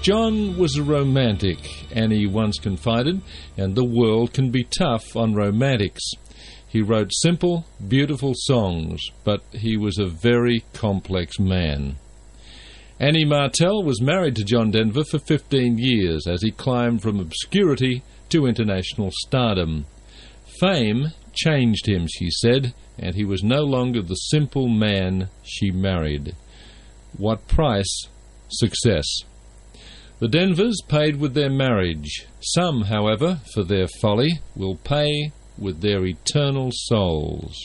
John was a romantic, Annie once confided, and the world can be tough on romantics. He wrote simple, beautiful songs, but he was a very complex man. Annie Martell was married to John Denver for 15 years as he climbed from obscurity to international stardom. Fame changed him, she said, and he was no longer the simple man she married. What price? Success. The Denvers paid with their marriage. Some, however, for their folly, will pay with their eternal souls.